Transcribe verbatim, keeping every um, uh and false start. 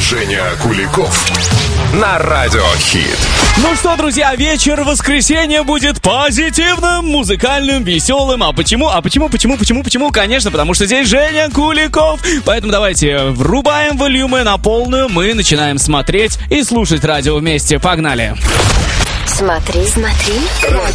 Женя Куликов на Радио Хит. Ну что, друзья, вечер воскресенья будет позитивным, музыкальным, веселым. А почему? А почему, почему, почему, почему? Конечно, потому что здесь Женя Куликов. Поэтому давайте врубаем волюмы на полную. Мы начинаем смотреть и слушать радио вместе. Погнали! Смотри, смотри, радио.